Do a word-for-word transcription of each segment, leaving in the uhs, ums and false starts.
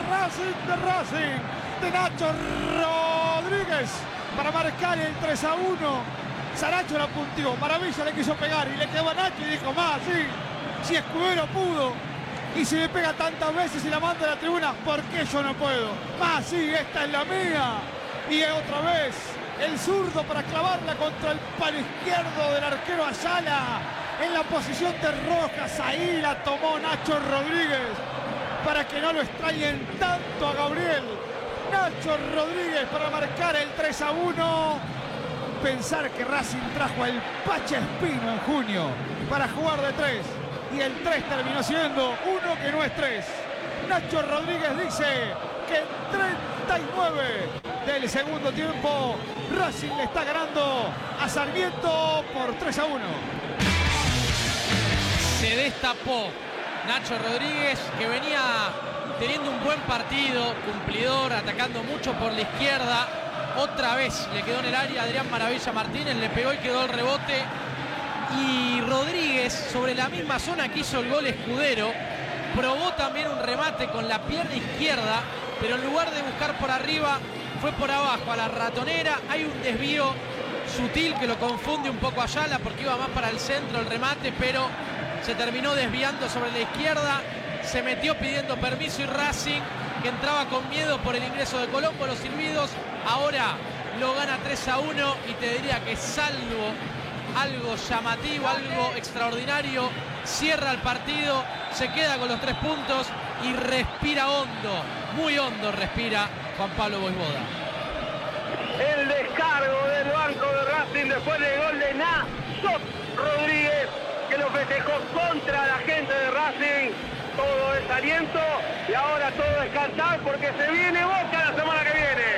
Racing, de Racing, de Nacho Rodríguez para marcar el tres a uno. Saracho la puntió, Maravilla le quiso pegar y le quedó a Nacho y dijo, más, sí, si Escudero pudo y si me pega tantas veces y la manda a la tribuna, ¿por qué yo no puedo? Más, sí, esta es la mía. Y otra vez el zurdo para clavarla contra el palo izquierdo del arquero Ayala. En la posición de Rojas, ahí la tomó Nacho Rodríguez para que no lo extrañen tanto a Gabriel. Nacho Rodríguez para marcar el tres a uno. Pensar que Racing trajo al Pacha Espino en junio para jugar de tres y el tres terminó siendo uno que no es tres. Nacho Rodríguez dice que en treinta y nueve del segundo tiempo Racing le está ganando a Sarmiento por tres a uno. Se destapó Nacho Rodríguez, que venía teniendo un buen partido, cumplidor, atacando mucho por la izquierda. Otra vez le quedó en el área Adrián Maravilla Martínez, le pegó y quedó el rebote. Y Rodríguez, sobre la misma zona que hizo el gol Escudero, probó también un remate con la pierna izquierda, pero en lugar de buscar por arriba, fue por abajo a la ratonera. Hay un desvío sutil que lo confunde un poco a Ayala porque iba más para el centro el remate, pero se terminó desviando sobre la izquierda, se metió pidiendo permiso y Racing, que entraba con miedo por el ingreso de Colombo, los silbidos, ahora lo gana tres a uno y te diría que salvo algo llamativo, algo extraordinario, cierra el partido, se queda con los tres puntos y respira hondo, muy hondo respira Juan Pablo Voivoda. El descargo del banco de Racing después del gol de Nacho Rodríguez, que lo festejó contra la gente de Racing. Todo es aliento y ahora todo es cantar porque se viene Boca la semana que viene.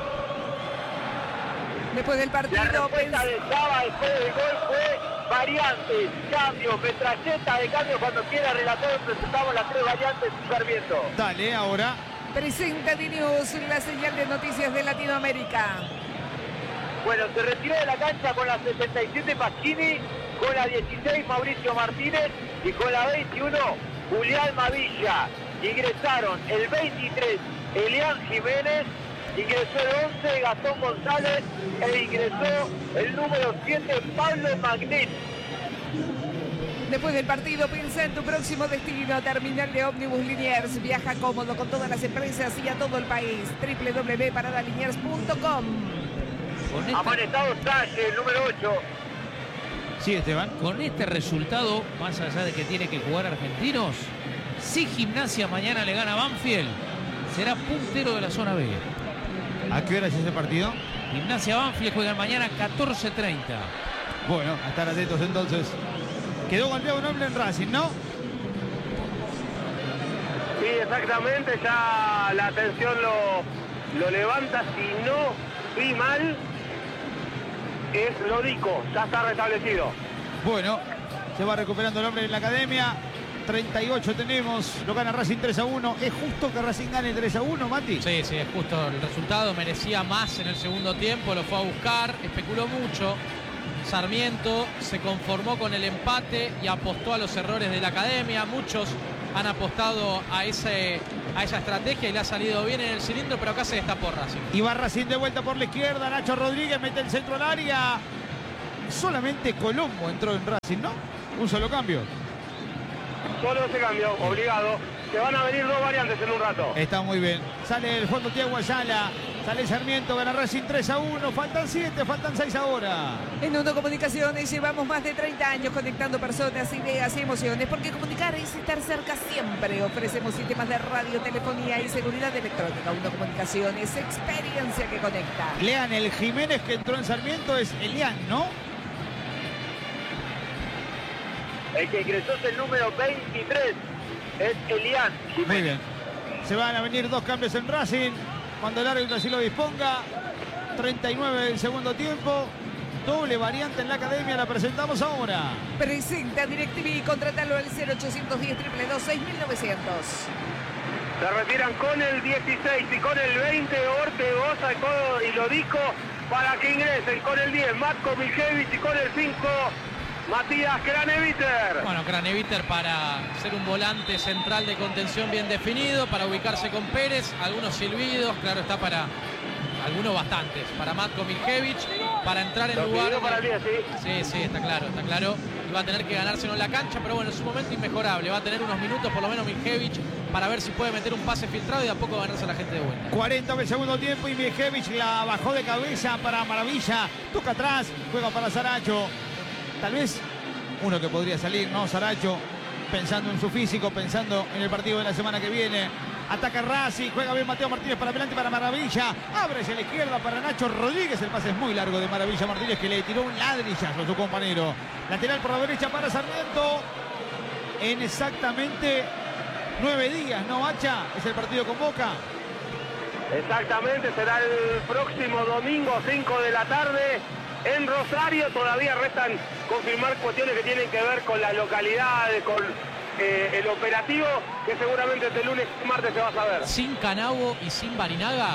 Después del partido, la respuesta de Chava después del gol fue variantes, cambios, metralleta de cambios. Cuando quiera relator presentamos las tres variantes sin Sarmiento. Dale, ahora. Presenta D-News, la señal de noticias de Latinoamérica. Bueno, se retiró de la cancha con la setenta y siete Pasquini, con la dieciséis Mauricio Martínez y con la veintiuno Julián Mavilla. Ingresaron el veintitrés Elian Jiménez, ingresó el once Gastón González e ingresó el número siete Pablo Magnet. Después del partido, piensa en tu próximo destino. Terminal de ómnibus Liniers. Viaja cómodo con todas las empresas y a todo el país. doble u doble u doble u punto parada liniers punto com. Esta... Amanestado Salle, el número ocho. Sí, Esteban. Con este resultado, más allá de que tiene que jugar Argentinos, si Gimnasia mañana le gana a Banfield, será puntero de la zona B. ¿A qué hora es ese partido? Gimnasia Banfield juegan mañana catorce treinta. Bueno, a estar atentos entonces. Quedó golpeado un hombre en Racing, ¿no? Sí, exactamente, ya la atención lo, lo levanta, si no vi mal, es Lodico, ya está restablecido. Bueno, se va recuperando el hombre en la academia. treinta y ocho tenemos, lo gana Racing tres a uno. ¿Es justo que Racing gane tres a uno, Mati? Sí, sí, es justo el resultado, merecía más en el segundo tiempo, lo fue a buscar, especuló mucho. Sarmiento se conformó con el empate y apostó a los errores de la academia. Muchos han apostado a, ese, a esa estrategia y le ha salido bien en el cilindro, pero acá se destapó Racing. Y va Racing de vuelta por la izquierda. Nacho Rodríguez mete el centro al área. Solamente Colombo entró en Racing, ¿no? Un solo cambio. Solo ese cambio, obligado. Que van a venir dos variantes en un rato. Está muy bien. Sale el fondo Thiago Ayala. Sale Sarmiento, gana Racing tres a uno. Faltan siete, faltan seis ahora. En Uno Comunicaciones llevamos más de treinta años conectando personas, ideas y emociones. Porque comunicar es estar cerca siempre. Ofrecemos sistemas de radio, telefonía y seguridad electrónica. Uno Comunicaciones, experiencia que conecta. Lean, el Jiménez que entró en Sarmiento es Elian, ¿no? El que ingresó es el número veintitrés. Es Elian Jiménez. Muy bien. Se van a venir dos cambios en Racing. Cuando el árbitro así lo disponga. treinta y nueve del segundo tiempo. Doble variante en la academia. La presentamos ahora. Presenta DirecTV. Contratalo al cero ochocientos diez, dos dos dos, seis mil novecientos. Se retiran con el dieciséis y con el veinte Ortegoza y Lodico para que ingresen con el diez Matko Miljevich y con el cinco Matías Craneviter. Bueno, Craneviter para ser un volante central de contención bien definido, para ubicarse con Pérez, algunos silbidos, claro está para algunos bastantes, para Matko Miljevic, para entrar en lugar de... para el día, ¿sí? Sí, sí, está claro, está claro. Y va a tener que ganárselo en la cancha, pero bueno, en su momento inmejorable. Va a tener unos minutos por lo menos Miljevic para ver si puede meter un pase filtrado y de a poco ganarse a la gente de vuelta. cuarenta del segundo tiempo y Miljevic la bajó de cabeza para Maravilla. Toca atrás, juega para Saracho. Tal vez uno que podría salir, ¿no? Saracho, pensando en su físico, pensando en el partido de la semana que viene. Ataca Racing, juega bien Mateo Martínez para adelante para Maravilla. Abre hacia la izquierda para Nacho Rodríguez. El pase es muy largo de Maravilla Martínez, que le tiró un ladrillazo a su compañero. Lateral por la derecha para Sarmiento. En exactamente nueve días, ¿no, Bacha? Es el partido con Boca. Exactamente, será el próximo domingo, cinco de la tarde, en Rosario. Todavía restan confirmar cuestiones que tienen que ver con las localidades, con eh, el operativo, que seguramente este lunes y martes se va a saber. Sin Canavo y sin Barinaga.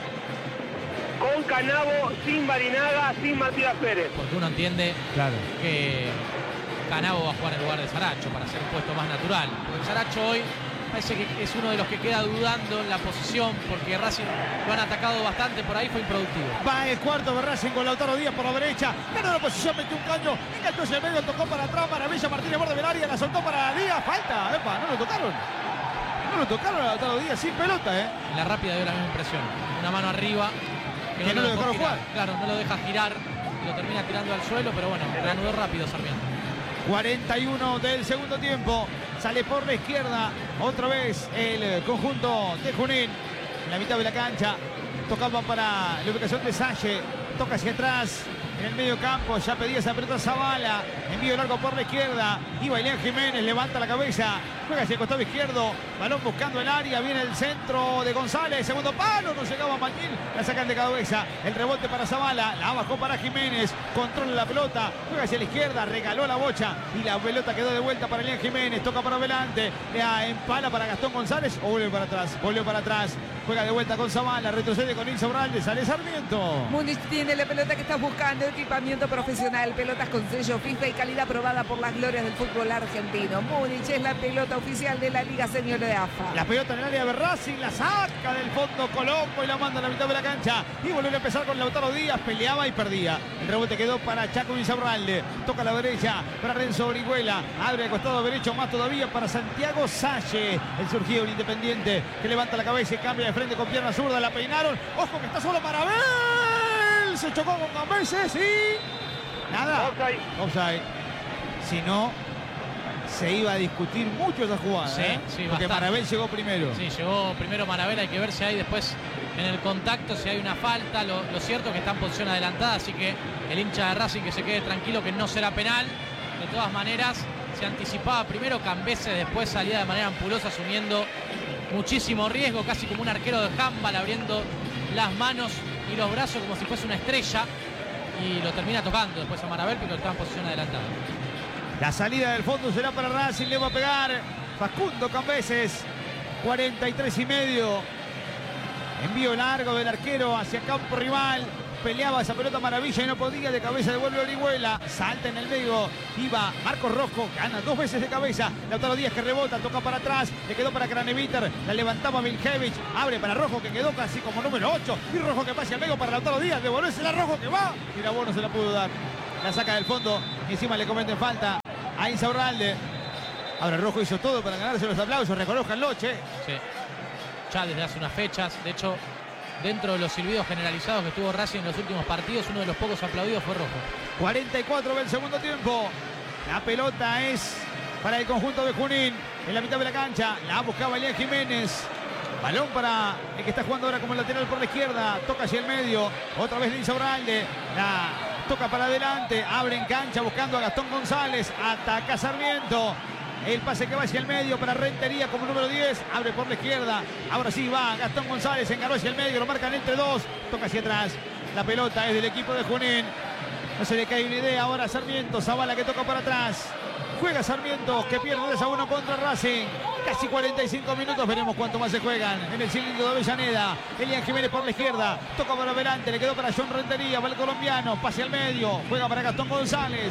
Con Canavo, sin Barinaga, sin Matías Pérez. Porque uno entiende Claro. que Canavo va a jugar en lugar de Saracho para hacer un puesto más natural. Porque Saracho hoy parece que es uno de los que queda dudando en la posición, porque Racing lo han atacado bastante, por ahí fue improductivo. Va el cuarto de Racing con Lautaro Díaz por la derecha. Ganó la posición, metió un caño. Enganchó hacia el medio, tocó para atrás. Maravilla Martínez, borde del área, la soltó para Díaz. Falta, epa, no lo tocaron. No lo tocaron a Lautaro Díaz sin pelota, ¿eh? En la rápida dio la misma impresión. Una mano arriba. Que, Que no lo dejó dejaron girar. jugar. Claro, no lo deja girar. Lo termina tirando al suelo, pero bueno, reanudó rápido Sarmiento. cuarenta y uno del segundo tiempo. Sale por la izquierda. Otra vez el conjunto de Junín. En la mitad de la cancha. Tocaba para la ubicación de Salle. Toca hacia atrás. En el medio campo. Ya pedía esa pelota Zavala. Envío largo por la izquierda. Y Bailén Jiménez levanta la cabeza. Juega hacia el costado izquierdo. Balón buscando el área. Viene el centro de González. Segundo palo. No llegaba Mañil. La sacan de cabeza. El rebote para Zavala. La bajó para Jiménez. Controla la pelota. Juega hacia la izquierda. Regaló la bocha. Y la pelota quedó de vuelta para Elian Jiménez. Toca para adelante. La empala para Gastón González. O vuelve para atrás. Volvió para atrás. Juega de vuelta con Zavala. Retrocede con Ilse Orralde. Sale Sarmiento. Múnich tiene la pelota que estás buscando. Equipamiento profesional. Pelotas con sello FIFA y calidad aprobada por las glorias del fútbol argentino. Múnich es la pelota oficial de la Liga Senior de A F A. La pelota en el área de Racing, la saca del fondo Colombo y la manda a la mitad de la cancha. Y volvió a empezar con Lautaro Díaz, peleaba y perdía. El rebote quedó para Chaco Insaurralde. Toca a la derecha para Renzo Orihuela. Abre al costado derecho más todavía para Santiago Salle. El surgido, el Independiente, que levanta la cabeza y cambia de frente con pierna zurda. La peinaron. Ojo que está solo Marabel. Se chocó con Gambeses y... nada. Offside. Offside. Si no... se iba a discutir mucho esa jugada, Sí, ¿eh? sí, porque bastante. Marabel llegó primero. Sí, llegó primero Marabel, hay que ver si hay después en el contacto, si hay una falta. Lo, lo cierto es que está en posición adelantada, así que el hincha de Racing que se quede tranquilo que no será penal. De todas maneras, se anticipaba primero Cambeses, después salía de manera ampulosa asumiendo muchísimo riesgo, casi como un arquero de handball, abriendo las manos y los brazos como si fuese una estrella, y lo termina tocando después a Marabel, pero está en posición adelantada. La salida del fondo será para Racing, le va a pegar Facundo Cambeses. cuarenta y tres y medio. Envío largo del arquero hacia campo rival. Peleaba esa pelota Maravilla y no podía. De cabeza devuelve Orihuela. Salta en el medio. Iba Marcos Rojo. Gana dos veces de cabeza. Lautaro Díaz que rebota. Toca para atrás. Le quedó para Craneviter. La levantaba Miljevic. Abre para Rojo que quedó casi como número ocho. Y Rojo que pasa al medio para Lautaro Díaz. Devolvérsela Rojo que va. Y la bono se la pudo dar. La saca del fondo. Y encima le cometen falta a Insaurralde. Ahora Rojo hizo todo para ganarse los aplausos. Reconózcanlo, che. Sí. Ya desde hace unas fechas. De hecho, dentro de los silbidos generalizados que tuvo Racing en los últimos partidos, uno de los pocos aplaudidos fue Rojo. cuarenta y cuatro del segundo tiempo. La pelota es para el conjunto de Junín. En la mitad de la cancha. La buscaba Elian Jiménez. Balón para el que está jugando ahora como lateral por la izquierda. Toca hacia el medio. Otra vez Insaurralde. La toca para adelante. Abre en cancha buscando a Gastón González. Ataca Sarmiento. El pase que va hacia el medio para Rentería como número diez. Abre por la izquierda. Ahora sí va Gastón González. Encaró hacia el medio. Lo marcan entre dos. Toca hacia atrás. La pelota es del equipo de Junín. No se le cae una idea ahora a Sarmiento. Zavala que toca para atrás. Juega Sarmiento que pierde tres a uno contra Racing. Casi cuarenta y cinco minutos. Veremos cuánto más se juegan en el cilindro de Avellaneda. Elian Jiménez por la izquierda. Toca para adelante. Le quedó para John Rentería. Va el colombiano. Pase al medio. Juega para Gastón González.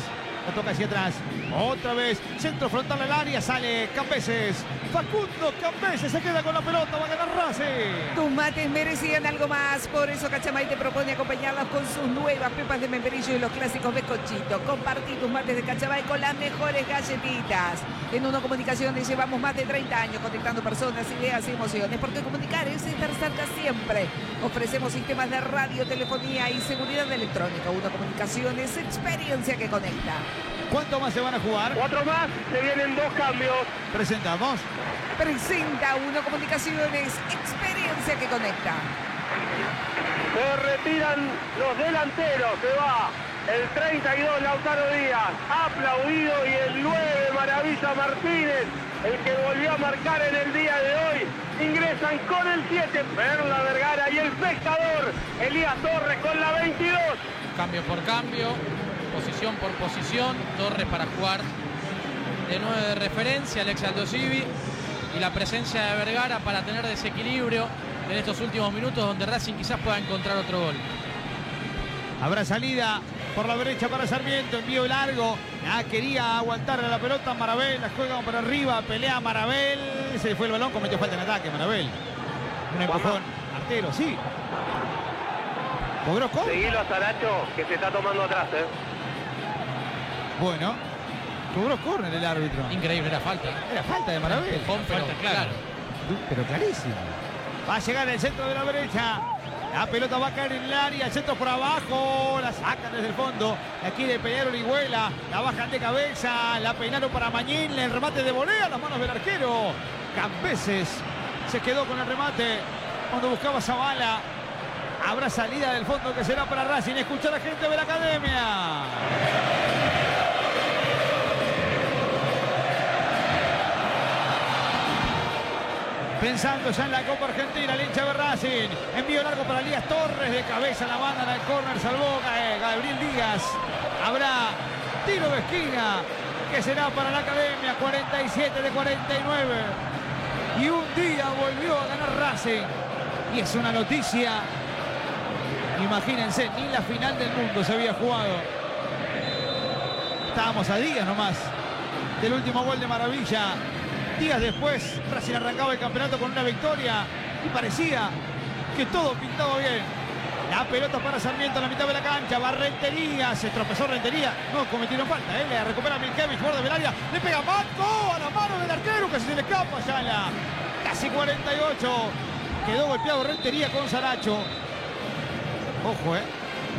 La toca hacia atrás. Otra vez. Centro frontal al área. Sale Cambeses. Facundo Cambeses se queda con la pelota. Va a ganar Racing. Tus mates merecían algo más. Por eso Cachamay te propone acompañarlos con sus nuevas pepas de membrillo y los clásicos bizcochitos. Compartí tus mates de Cachamay con las mejores galletitas. En Uno Comunicaciones llevamos más de treinta años conectando personas, ideas y emociones. Porque comunicar es estar cerca siempre. Ofrecemos sistemas de radio, telefonía y seguridad electrónica. Uno Comunicaciones, experiencia que conecta. ¿Cuánto más se van a jugar? Cuatro más, se vienen dos cambios. Presentamos. Presenta Uno Comunicaciones, experiencia que conecta. Se retiran los delanteros, se va el treinta y dos Lautaro Díaz, aplaudido, y el nueve Maravilla Martínez, el que volvió a marcar en el día de hoy. Ingresan con el siete Perla Vergara y el pescador Elías Torres con la veintidós. Cambio por cambio, posición por posición. Torres para jugar de nueve de referencia, Alex Aldosivi, y la presencia de Vergara para tener desequilibrio en estos últimos minutos donde Racing quizás pueda encontrar otro gol. Habrá salida por la derecha para Sarmiento, envío largo. Ah, quería aguantarle la pelota Marabel, la juega por arriba, pelea Marabel, se le fue el balón, cometió falta en ataque Marabel. Un empujón, artero, sí. ¿Cobró con? Seguilo a Saracho, que se está tomando atrás, ¿eh? Bueno, cobró córner el árbitro. Increíble, era falta. Era falta de Marabel. Empujón, pero Falta, claro. Pero clarísimo. Va a llegar el centro de la derecha. La pelota va a caer en el área, el centro por abajo, la sacan desde el fondo, la quiere pelear Orihuela, la bajan de cabeza, la peinaron para Mañín, el remate de volea a las manos del arquero. Cambeses se quedó con el remate cuando buscaba Zavala. Habrá salida del fondo que será para Racing. Escucha a la gente de la academia. Pensando ya en la Copa Argentina, el hincha de Racing. Envío largo para Elías Torres, de cabeza la banda en el córner, salvó eh, Gabriel Díaz. Habrá tiro de esquina que será para la academia, cuarenta y siete de cuarenta y nueve. Y un día volvió a ganar Racing. Y es una noticia. Imagínense, ni la final del mundo se había jugado. Estábamos a días nomás del último gol de Maravilla. Días después, Racing arrancaba el campeonato con una victoria y parecía que todo pintaba bien. La pelota para Sarmiento en la mitad de la cancha, va Rentería, se tropezó Rentería, no cometieron falta, ¿eh? Le recupera Milkevich, borde del área, le pega Matco a la mano del arquero que se le escapa ya en la casi cuarenta y ocho. Quedó golpeado Rentería con Saracho. Ojo, ¿eh?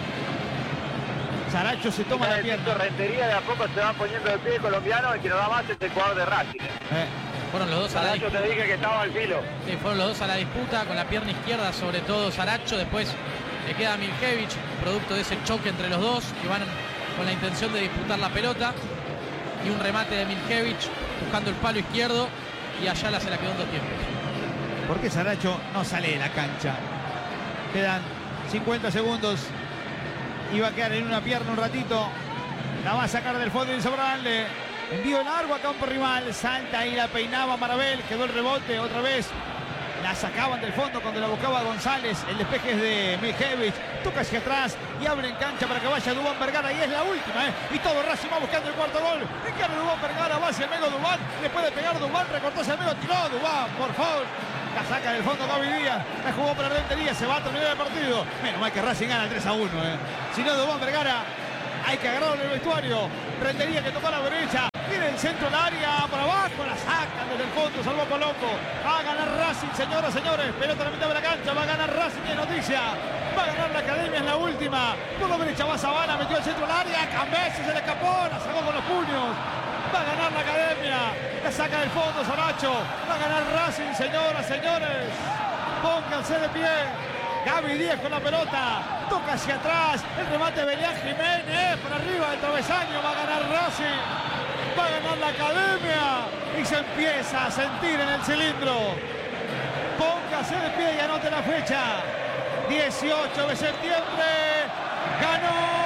Saracho se toma la pierna. Rentería de a poco se va poniendo el pie colombiano, el que nos da más es el jugador de Racing. Eh. Fueron los dos a la Saracho te dije que estaba al filo. Sí, fueron los dos a la disputa, con la pierna izquierda sobre todo Saracho. Después le queda Milkevich, producto de ese choque entre los dos, que van con la intención de disputar la pelota. Y un remate de Milkevich buscando el palo izquierdo, y Ayala se la quedó en dos tiempos. ¿Por qué Saracho no sale de la cancha? Quedan cincuenta segundos. Iba a quedar en una pierna un ratito. La va a sacar del fondo insobrable. Envío largo a campo rival. Salta y la peinaba Marabel. Quedó el rebote otra vez. La sacaban del fondo cuando la buscaba González. El despeje es de Milkevich. Toca hacia atrás y abre en cancha para que vaya Dubán Vergara. Y es la última, ¿eh? Y todo Racing va buscando el cuarto gol. Encara Dubán Vergara. Va hacia el medio Dubán. Le puede pegar Dubán. Recortó hacia el medio. Tiró Dubán. Por favor. La saca del fondo Gaby Díaz. La jugó para Rentería. Se va a terminar el partido. Menos mal que Racing gana el tres a uno, ¿eh? Si no, Dubán Vergara hay que agarrarlo en el vestuario. Rentería que tocó a la derecha. Viene el centro del área. Por abajo. La sacan desde el fondo. Salvó Colombo. Va a ganar Racing, señoras, señores. Pelota a la mitad de la cancha. Va a ganar Racing. Es noticia. Va a ganar la academia en la última. Por la derecha va Zavala. Metió el centro del área. Cambeses se le escapó. La sacó con los puños. Va a ganar la academia. La saca del fondo Saracho. Va a ganar Racing, señoras, señores. Pónganse de pie. Gaby Díaz con la pelota. Toca hacia atrás. El remate de Belián Jiménez. Por arriba del travesaño. Va a ganar Racing. Va a ganar la academia. Y se empieza a sentir en el cilindro. Póngase de pie y anote la fecha. dieciocho de septiembre. Ganó.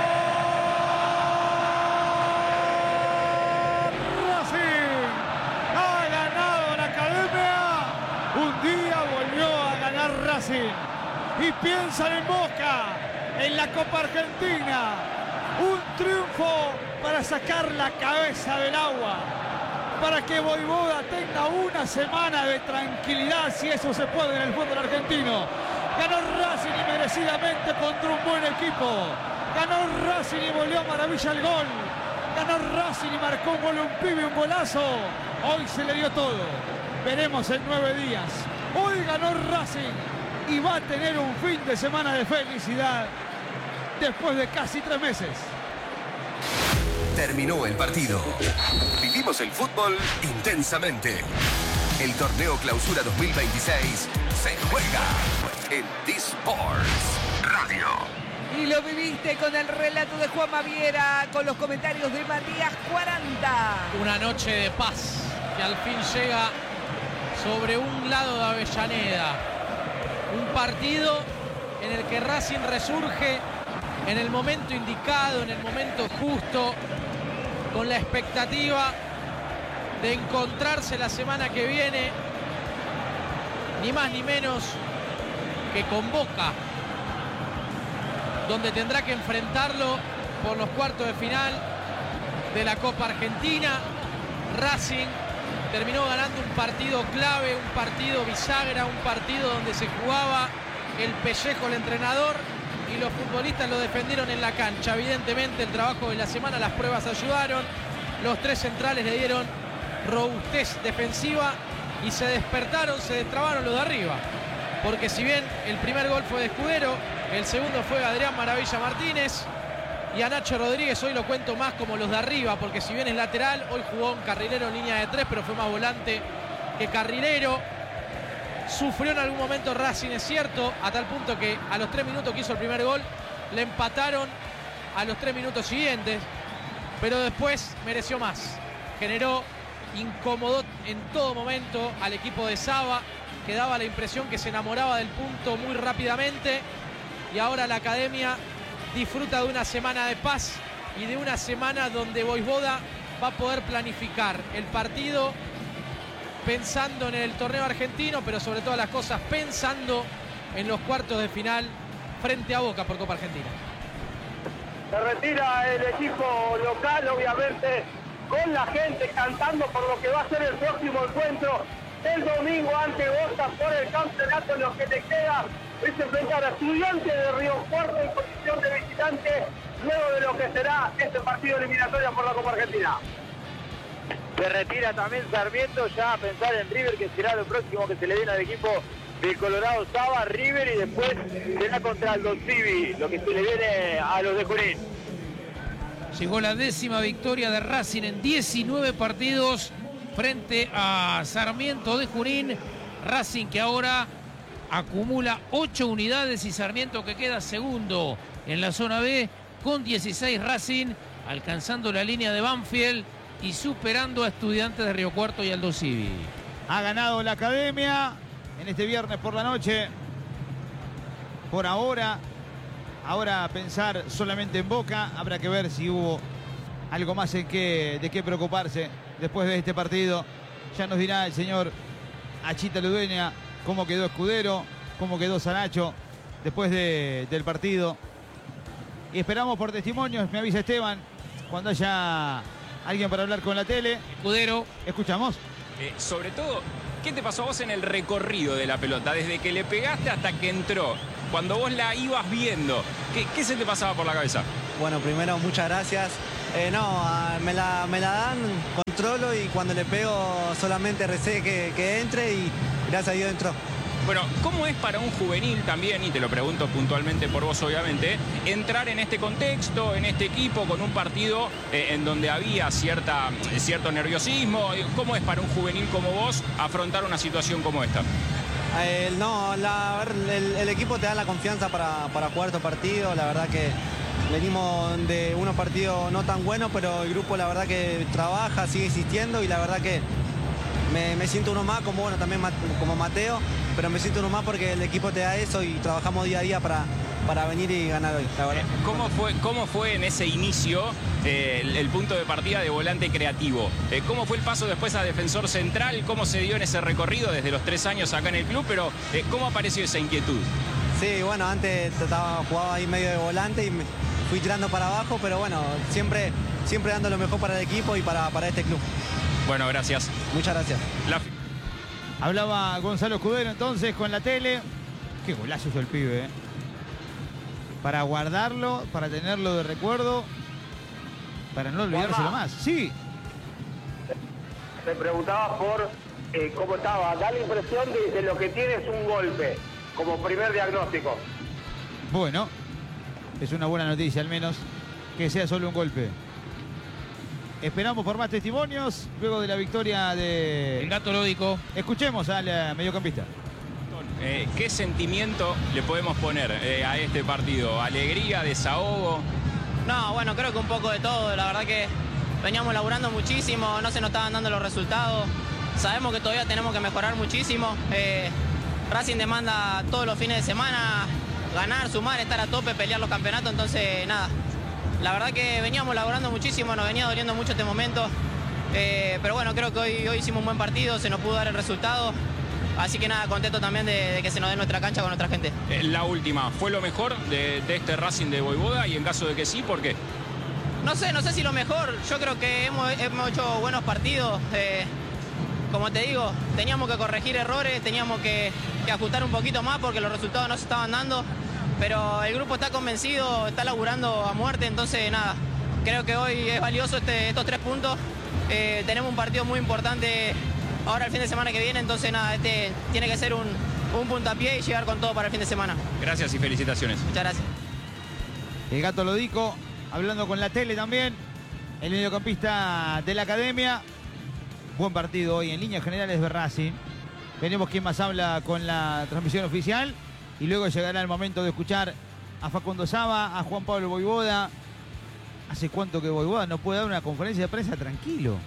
Un día volvió a ganar Racing y piensan en Boca, en la Copa Argentina. Un triunfo para sacar la cabeza del agua, para que Vojvoda tenga una semana de tranquilidad, si eso se puede en el fútbol argentino. Ganó Racing y merecidamente contra un buen equipo. Ganó Racing y volvió a maravilla el gol. Ganó Racing y marcó un gol, un pibe, un golazo. Hoy se le dio todo. Veremos en nueve días. Hoy ganó Racing y va a tener un fin de semana de felicidad después de casi tres meses. Terminó el partido. Vivimos el fútbol intensamente. El torneo Clausura dos mil veintiséis se juega en D-Sports Radio. Y lo viviste con el relato de Juan Maviera, con los comentarios de Matías cuarenta. Una noche de paz que al fin llega sobre un lado de Avellaneda. Un partido en el que Racing resurge en el momento indicado, en el momento justo, con la expectativa de encontrarse la semana que viene, ni más ni menos que con Boca, donde tendrá que enfrentarlo por los cuartos de final de la Copa Argentina. Racing terminó ganando un partido clave, un partido bisagra, un partido donde se jugaba el pellejo el entrenador y los futbolistas lo defendieron en la cancha. Evidentemente el trabajo de la semana, las pruebas ayudaron, los tres centrales le dieron robustez defensiva y se despertaron, se destrabaron los de arriba. Porque si bien el primer gol fue de Escudero, el segundo fue de Adrián Maravilla Martínez, y a Nacho Rodríguez hoy lo cuento más como los de arriba, porque si bien es lateral, hoy jugó un carrilero en línea de tres, pero fue más volante que carrilero. Sufrió en algún momento Racing, es cierto, a tal punto que a los tres minutos que hizo el primer gol, le empataron a los tres minutos siguientes, pero después mereció más. Generó, incomodó en todo momento al equipo de Saba, que daba la impresión que se enamoraba del punto muy rápidamente, y ahora la academia disfruta de una semana de paz y de una semana donde Vojvoda va a poder planificar el partido pensando en el torneo argentino, pero sobre todas las cosas pensando en los cuartos de final frente a Boca por Copa Argentina. Se retira el equipo local, obviamente, con la gente cantando por lo que va a ser el próximo encuentro el domingo ante Boca por el campeonato. En lo que te queda es enfrentar a Estudiantes de Río Cuarto en condición de visitante, luego de lo que será este partido eliminatorio por la Copa Argentina. Se retira también Sarmiento, ya a pensar en River, que será lo próximo que se le viene al equipo del Colorado. Saba, River, y después será contra el Don Civi, lo que se le viene a los de Junín. Llegó la décima victoria de Racing en diecinueve partidos frente a Sarmiento de Junín. Racing que ahora acumula ocho unidades y Sarmiento que queda segundo en la zona B con dieciséis. Racing alcanzando la línea de Banfield y superando a Estudiantes de Río Cuarto y Aldo Civi. Ha ganado la academia en este viernes por la noche. Por ahora, ahora pensar solamente en Boca. Habrá que ver si hubo algo más en qué, de qué preocuparse después de este partido. Ya nos dirá el señor Achita Ludueña cómo quedó Escudero, cómo quedó Sanacho después de, del partido. Y esperamos por testimonios, me avisa Esteban, cuando haya alguien para hablar con la tele. Escudero. Escuchamos. Eh, sobre todo, ¿qué te pasó a vos en el recorrido de la pelota? Desde que le pegaste hasta que entró. Cuando vos la ibas viendo, ¿qué, qué se te pasaba por la cabeza? Bueno, primero, muchas gracias. Eh, no, a, me, la, me la dan, controlo y cuando le pego solamente recé que, que entre y gracias a Dios entró. Bueno, ¿cómo es para un juvenil también, y te lo pregunto puntualmente por vos obviamente, entrar en este contexto, en este equipo, con un partido eh, en donde había cierta, cierto nerviosismo? ¿Cómo es para un juvenil como vos afrontar una situación como esta? Eh, no, la, el, el equipo te da la confianza para, para jugar estos partidos. La verdad que venimos de unos partidos no tan buenos, pero el grupo la verdad que trabaja, sigue insistiendo y la verdad que me, me siento uno más, como bueno también como Mateo, pero me siento uno más porque el equipo te da eso y trabajamos día a día para, para venir y ganar hoy, la verdad. ¿Cómo fue, cómo fue en ese inicio eh, el, el punto de partida de volante creativo? Eh, ¿Cómo fue el paso después a defensor central? ¿Cómo se dio en ese recorrido desde los tres años acá en el club? Pero eh, ¿cómo apareció esa inquietud? Sí, bueno, antes estaba, jugaba ahí medio de volante y me fui tirando para abajo, pero bueno, siempre siempre dando lo mejor para el equipo y para, para este club. Bueno, gracias. Muchas gracias. La... Hablaba Gonzalo Escudero entonces con la tele. Qué golazo hizo el pibe, ¿eh? Para guardarlo, para tenerlo de recuerdo, para no olvidárselo más. Sí. Me preguntaba por eh, cómo estaba. Da la impresión de que lo que tiene es un golpe, como primer diagnóstico. Bueno, es una buena noticia al menos que sea solo un golpe. Esperamos por más testimonios luego de la victoria de... El Gato Lódico. Escuchemos al eh, mediocampista. Eh, ¿Qué sentimiento le podemos poner eh, a este partido? ¿Alegría, desahogo? No, bueno, creo que un poco de todo. La verdad que veníamos laburando muchísimo, no se nos estaban dando los resultados. Sabemos que todavía tenemos que mejorar muchísimo. Eh, Racing demanda todos los fines de semana ganar, sumar, estar a tope, pelear los campeonatos. Entonces, nada, la verdad que veníamos laburando muchísimo, nos venía doliendo mucho este momento. Eh, pero bueno, creo que hoy, hoy hicimos un buen partido, se nos pudo dar el resultado. Así que nada, contento también de, de que se nos dé nuestra cancha con nuestra gente. Eh, la última, ¿fue lo mejor de, de este Racing de Voivoda? Y en caso de que sí, ¿por qué? No sé, no sé si lo mejor. Yo creo que hemos, hemos hecho buenos partidos. Eh, como te digo, teníamos que corregir errores, teníamos que, que ajustar un poquito más porque los resultados no se estaban dando. Pero el grupo está convencido, está laburando a muerte. Entonces nada, creo que hoy es valioso este, estos tres puntos. Eh, tenemos un partido muy importante ahora el fin de semana que viene, entonces nada, este tiene que ser un, un puntapié y llegar con todo para el fin de semana. Gracias y felicitaciones. Muchas gracias. El Gato Lódico, hablando con la tele también, el mediocampista de la academia. Buen partido hoy en líneas generales de Racing. Veremos quién más habla con la transmisión oficial y luego llegará el momento de escuchar a Facundo Saba, a Juan Pablo Voivoda. ¿Hace cuánto que Voivoda no puede dar una conferencia de prensa tranquilo?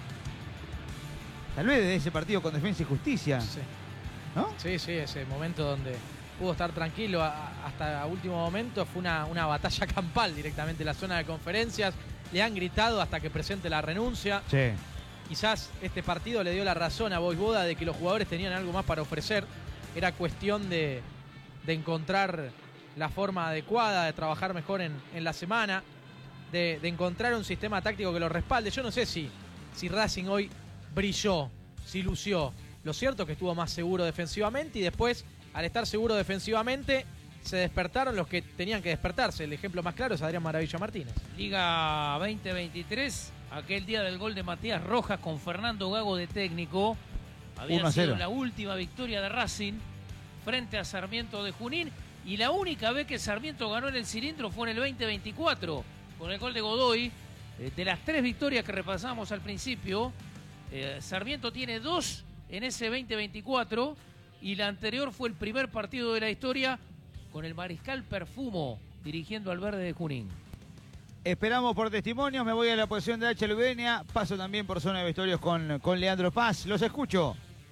Tal vez desde ese partido con Defensa y Justicia. Sí. ¿No? Sí, sí, ese momento donde pudo estar tranquilo a, hasta último momento fue una, una batalla campal directamente en la zona de conferencias. Le han gritado hasta que presente la renuncia. Sí. Quizás este partido le dio la razón a Voivoda de que los jugadores tenían algo más para ofrecer. Era cuestión de, de encontrar la forma adecuada, de trabajar mejor en, en la semana, de, de encontrar un sistema táctico que lo respalde. Yo no sé si, si Racing hoy brilló, si lució. Lo cierto es que estuvo más seguro defensivamente y después, al estar seguro defensivamente, se despertaron los que tenían que despertarse. El ejemplo más claro es Adrián Maravilla Martínez. Liga veinte veintitrés, aquel día del gol de Matías Rojas con Fernando Gago de técnico. Había sido la última victoria de Racing frente a Sarmiento de Junín y la única vez que Sarmiento ganó en el cilindro fue en el veinte veinticuatro con el gol de Godoy. Eh, de las tres victorias que repasamos al principio, eh, Sarmiento tiene dos en ese veinte veinticuatro y la anterior fue el primer partido de la historia con el Mariscal Perfumo dirigiendo al Verde de Junín. Esperamos por testimonios, me voy a la posición de H L V N A, paso también por zona de vestuarios con, con Leandro Paz, los escucho.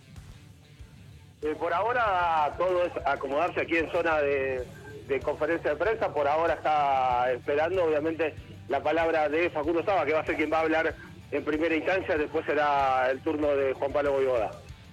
Eh, por ahora todo es acomodarse aquí en zona de, de conferencia de prensa, por ahora está esperando obviamente la palabra de Facundo Saba, que va a ser quien va a hablar en primera instancia, después será el turno de Juan Pablo Voivoda.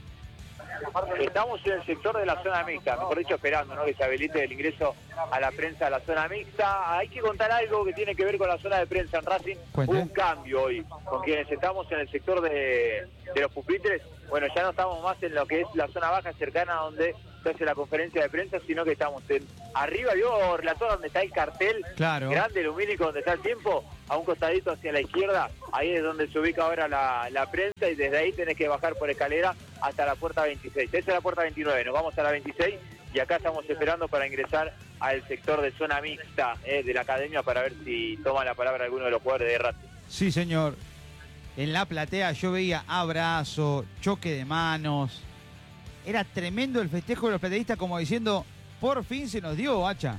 Estamos en el sector de la zona mixta, mejor dicho esperando, ¿no?, que se habilite el ingreso a la prensa de la zona mixta. Hay que contar algo que tiene que ver con la zona de prensa en Racing. Cuente. Hubo un cambio hoy con quienes estamos en el sector de, de los pupitres. Bueno, ya no estamos más en lo que es la zona baja cercana donde se hace la conferencia de prensa, sino que estamos en arriba, vio, relator, donde está el cartel claro. grande, lumínico, donde está el tiempo, a un costadito hacia la izquierda, ahí es donde se ubica ahora la, la prensa y desde ahí tenés que bajar por escalera hasta la puerta veintiséis. Esa es la puerta veintinueve, nos vamos a la veintiséis y acá estamos esperando para ingresar al sector de zona mixta eh, de la academia para ver si toma la palabra alguno de los jugadores de Racing. Sí, señor. En la platea yo veía abrazo, choque de manos. Era tremendo el festejo de los plateístas, como diciendo, por fin se nos dio, Hacha.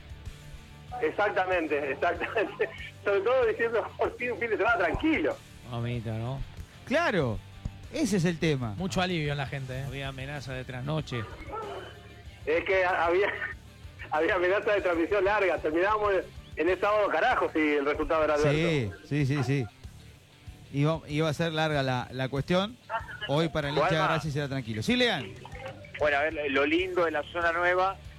Exactamente, exactamente. Sobre todo diciendo, por fin un fin de semana tranquilo. Mamita, ¿no? Claro, ese es el tema. Mucho alivio en la gente, ¿eh? Había amenaza de trasnoche. Es que había, había amenaza de transmisión larga. Terminábamos en el sábado, carajo, si el resultado era adverso. Sí, sí, sí, sí. Iba, iba a ser larga la, la cuestión. Hoy para el hincha de Racing será tranquilo. Sí, Lean. Bueno, a ver, lo lindo de la zona nueva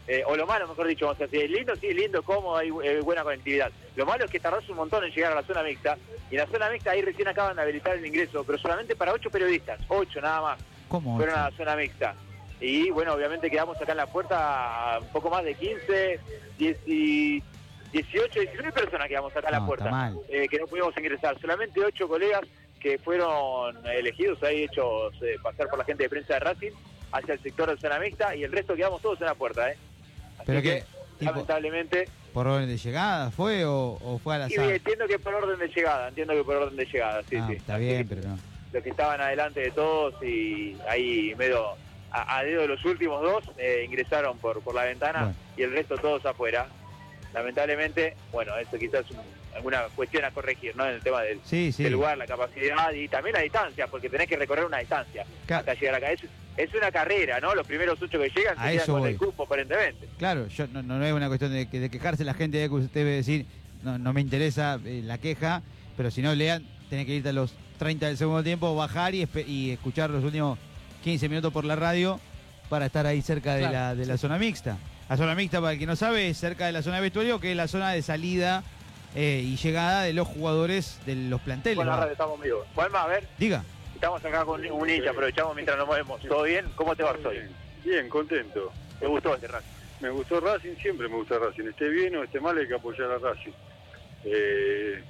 Eh, o lo malo, mejor dicho, vamos a decir, lindo, sí, lindo, cómodo, hay eh, buena conectividad. Lo malo es que tardás un montón en llegar a la zona mixta, y en la zona mixta ahí recién acaban de habilitar el ingreso, pero solamente para ocho periodistas, ocho nada más, ¿Cómo fueron ocho? a la zona mixta. Y bueno, obviamente quedamos acá en la puerta un poco más de quince, diez, dieciocho, diecinueve personas quedamos acá en la No, puerta, está mal. eh, que no pudimos ingresar, solamente ocho colegas que fueron elegidos ahí, hechos eh, pasar por la gente de prensa de Racing, hacia el sector de zona mixta, y el resto quedamos todos en la puerta, ¿eh? Así Pero que, que, tipo, lamentablemente, ¿por orden de llegada fue o, o fue al y azar? entiendo que por orden de llegada, entiendo que por orden de llegada, sí, Ah, sí. está Así bien, que pero no. los que estaban adelante de todos y ahí medio a, a dedo de los últimos dos eh, ingresaron por, por la ventana Bueno. y el resto todos afuera. Lamentablemente, bueno, eso quizás es un- alguna cuestión a corregir, ¿no? En el tema del, Sí, sí. del lugar, la capacidad y también la distancia, porque tenés que recorrer una distancia Ca- hasta llegar acá. Es, es una carrera, ¿no? Los primeros ocho que llegan A se quedan eso con voy. el cupo, aparentemente. Claro, yo no, no es una cuestión de, que- de quejarse la gente, de que usted debe decir, no, no me interesa eh, la queja, pero si no lean, tenés que irte a los treinta del segundo tiempo, bajar y, espe- y escuchar los últimos quince minutos por la radio para estar ahí cerca de, Claro, la, de la sí. zona mixta. La zona mixta, para el que no sabe, es cerca de la zona de vestuario, que es la zona de salida eh, y llegada de los jugadores de los planteles. Con la ¿va? radio estamos vivos. Juanma, a ver, Diga. estamos acá con un hincha, aprovechamos mientras nos movemos. ¿Todo bien? ¿Cómo te va hoy? Bien, contento. ¿Te gustó este Racing? Me gustó Racing, siempre me gusta Racing. Esté bien o esté mal, hay que apoyar a Racing. Eh,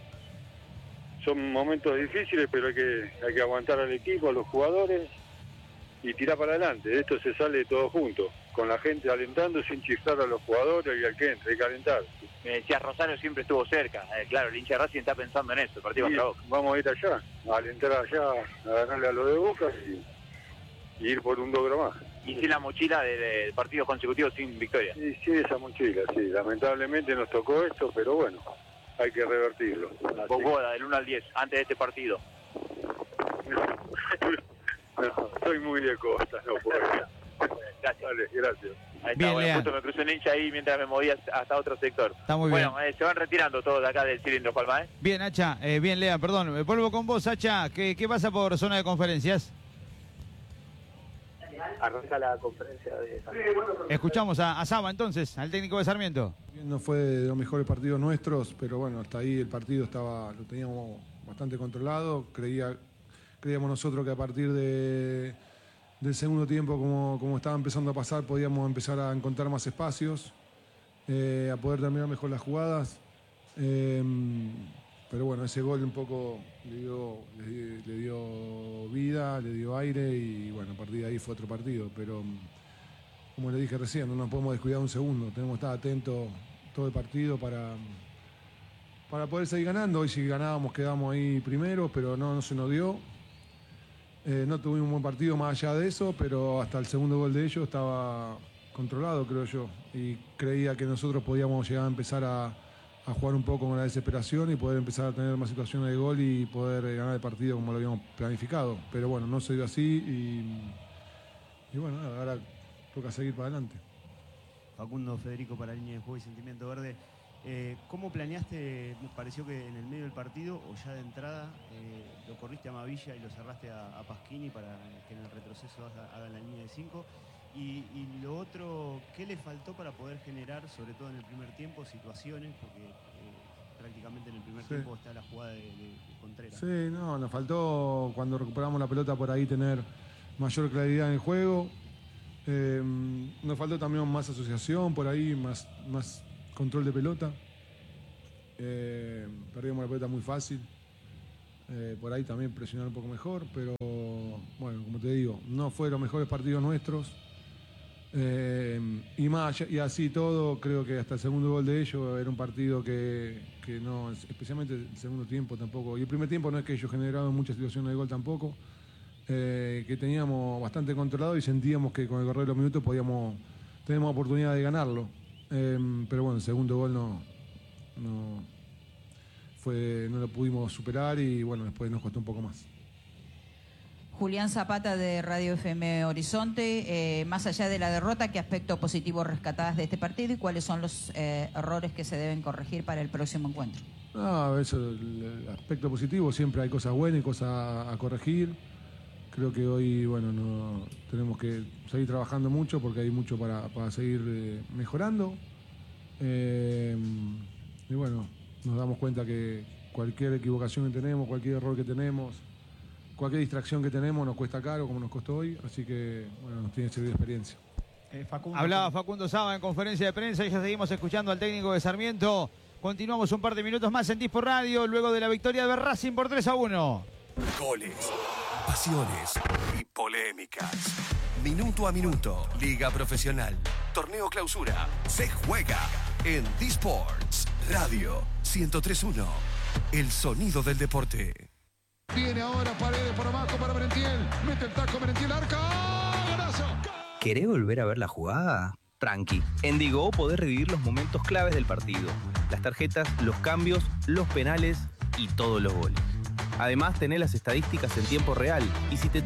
son momentos difíciles, pero hay que, hay que aguantar al equipo, a los jugadores y tirar para adelante. De esto se sale todo junto, con la gente alentando sin chiflar a los jugadores y al que entre, hay que alentar. Me decías, Rosario siempre estuvo cerca. Eh, claro, el hincha de Racing está pensando en eso, el partido Y contra Boca. vamos a ir allá, a alentar allá, a ganarle a los de Boca y, y ir por un logro más. Y sin la mochila de, de partidos consecutivos sin victoria. Sí, sí, esa mochila, sí. Lamentablemente nos tocó esto, pero bueno, hay que revertirlo. Así- Bogoda, del uno al diez, antes de este partido. No, soy muy de costa, no puedo. Gracias. Vale, gracias. Ahí está, Bien, bueno, Lean. justo me crucé un hincha ahí mientras me movía hasta otro sector. Está muy bueno, eh, se van retirando todos de acá del cilindro, Palma, ¿eh? Bien, Hacha. Eh, bien, Lea, perdón. Me vuelvo con vos, Hacha. ¿Qué, qué pasa por zona de conferencias? Arranca la conferencia de... Escuchamos a, a Saba entonces, al técnico de Sarmiento. No fue de los mejores partidos nuestros, pero bueno, hasta ahí el partido estaba, lo teníamos bastante controlado. Creía, creíamos nosotros que a partir de, del segundo tiempo, como, como estaba empezando a pasar, podíamos empezar a encontrar más espacios, eh, a poder terminar mejor las jugadas. Eh, pero bueno, ese gol un poco le dio, le, di- le dio vida, le dio aire y bueno, a partir de ahí fue otro partido. Pero como le dije recién, no nos podemos descuidar un segundo, tenemos que estar atentos todo el partido para, para poder seguir ganando. Hoy si ganábamos quedamos ahí primero, pero no, no se nos dio. Eh, no tuvimos un buen partido más allá de eso, pero hasta el segundo gol de ellos estaba controlado, creo yo. Y creía que nosotros podíamos llegar a empezar a, a jugar un poco con la desesperación y poder empezar a tener más situaciones de gol y poder eh, ganar el partido como lo habíamos planificado. Pero bueno, no se dio así y, y bueno, nada, ahora toca seguir para adelante. Facundo Federico para Línea de Juego y Sentimiento Verde. Eh, ¿Cómo planeaste, me pareció que en el medio del partido o ya de entrada eh, lo corriste a Mavilla y lo cerraste a, a Pasquini para que en el retroceso haga, haga la línea de cinco? Y, y lo otro, ¿qué le faltó para poder generar, sobre todo en el primer tiempo, situaciones? Porque eh, prácticamente en el primer Sí. tiempo está la jugada de, de- de Contreras. Sí, no, nos faltó cuando recuperamos la pelota por ahí tener mayor claridad en el juego. Eh, nos faltó también más asociación por ahí, más, más control de pelota. Eh, perdimos la pelota muy fácil. Eh, por ahí también presionar un poco mejor, pero bueno, como te digo, no fue los mejores partidos nuestros. Eh, y más allá- y así todo, creo que hasta el segundo gol de ellos era un partido que, que no, especialmente el segundo tiempo tampoco. Y el primer tiempo no es que ellos generaron muchas situaciones de gol tampoco, eh, que teníamos bastante controlado y sentíamos que con el correr de los minutos podíamos, tenemos oportunidad de ganarlo. Eh, pero bueno, el segundo gol no, no, fue, no lo pudimos superar y bueno, después nos costó un poco más. Julián Zapata de Radio F M Horizonte, eh, más allá de la derrota, ¿qué aspectos positivos rescatás de este partido y cuáles son los eh, errores que se deben corregir para el próximo encuentro? No, eso, el aspecto positivo, siempre hay cosas buenas y cosas a, a corregir. creo que hoy, bueno, no, tenemos que seguir trabajando mucho porque hay mucho para, para seguir eh, mejorando. Eh, y bueno, nos damos cuenta que cualquier equivocación que tenemos, cualquier error que tenemos, cualquier distracción que tenemos nos cuesta caro como nos costó hoy, así que bueno, nos tiene que servir de experiencia. Eh, Facundo, Hablaba Facundo Saba en conferencia de prensa y ya seguimos escuchando al técnico de Sarmiento. Continuamos un par de minutos más en Dispor Radio luego de la victoria de Racing por tres a uno. Goles, pasiones y polémicas. Minuto a minuto, Liga Profesional, Torneo Clausura, se juega en Disports Radio ciento tres punto uno. El sonido del deporte. Viene ahora Paredes por abajo para Merentiel. Mete el taco Merentiel, arca. ¡Golazo! ¿Querés volver a ver la jugada? Tranqui. En Digo podés revivir los momentos claves del partido. Las tarjetas, los cambios, los penales y todos los goles. Además, tenés las estadísticas en tiempo real. Y si te toca